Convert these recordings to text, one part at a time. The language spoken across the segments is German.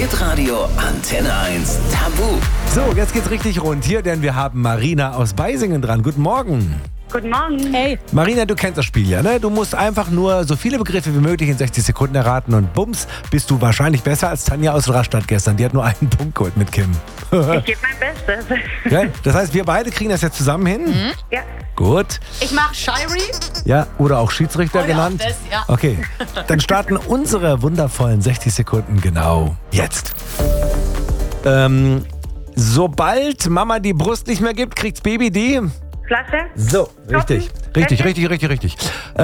Hitradio Antenne 1 Tabu. So, jetzt geht's richtig rund hier, denn wir haben Marina aus Beisingen dran. Guten Morgen. Guten Morgen. Hey. Marina, du kennst das Spiel ja, ne? Du musst einfach nur so viele Begriffe wie möglich in 60 Sekunden erraten und bums, bist du wahrscheinlich besser als Tanja aus Rastatt gestern. Die hat nur einen Punkt geholt mit Kim. Ich gebe mein Bestes. Ja, das heißt, wir beide kriegen das jetzt zusammen hin? Ja. Gut. Ich mach Shirey. Ja, oder auch Schiedsrichter Oder genannt. auch das, ja. Okay, dann starten unsere wundervollen 60 Sekunden genau jetzt. Sobald Mama die Brust nicht mehr gibt, kriegt's Baby die... Flasche? So, richtig. Richtig.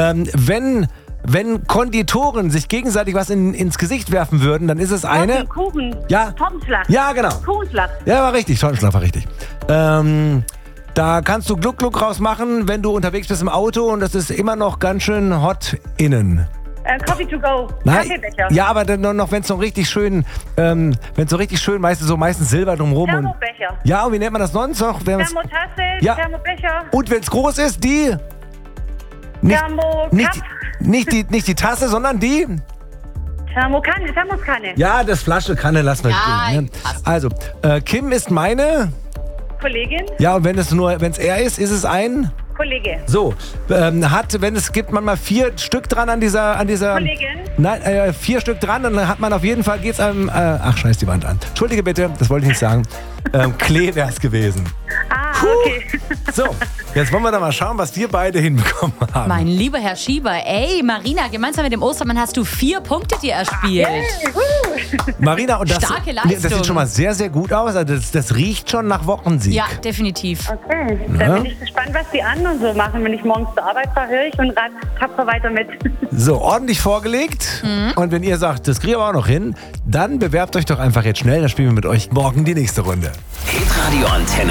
Wenn Konditoren sich gegenseitig was ins Gesicht werfen würden, dann ist es eine... Kuchen. Ja. Tortenschlag. Ja, genau. Kuchenschlag. Ja, war richtig. Tortenschlag war richtig. Da kannst du Gluck-Gluck rausmachen, wenn du unterwegs bist im Auto und das ist immer noch ganz schön hot innen. Coffee to go. Nein, Kaffeebecher. ja, aber dann noch, wenn es so richtig schön, meistens Silber drumherum. Thermobecher. Ja, und wie nennt man das sonst noch? Thermotasse, Ja. Thermobecher, Und wenn es groß ist, die... Thermocup, Nicht die Tasse, sondern die... Thermoskanne. Ja, das Flasche Kanne lassen wir Ja, gehen. Ne? passt. Also, Kim ist meine... Kollegin, Ja, und wenn es er ist es ein... Kollege. So, es gibt manchmal 4 Stück dran an dieser... Kollegin. Nein, 4 Stück dran, dann hat man auf jeden Fall, geht's einem... ach, scheiß die Wand an. Entschuldige bitte, das wollte ich nicht sagen. Klee wär's gewesen. Okay. So, jetzt wollen wir da mal schauen, was wir beide hinbekommen haben. Mein lieber Herr Schieber, ey, Marina, gemeinsam mit dem Ostermann hast du 4 Punkte dir erspielt. Marina, und das, Starke Leistung. das sieht schon mal sehr, sehr gut aus. Also das riecht schon nach Wochensieg. Ja, definitiv. Okay, dann bin ich gespannt, was die anderen so machen. Wenn ich morgens zur Arbeit fahre, höre ich und tapfer weiter mit. So, ordentlich vorgelegt. Und wenn ihr sagt, das kriegen wir auch noch hin, dann bewerbt euch doch einfach jetzt schnell. Dann spielen wir mit euch morgen die nächste Runde. Hitradio Antenne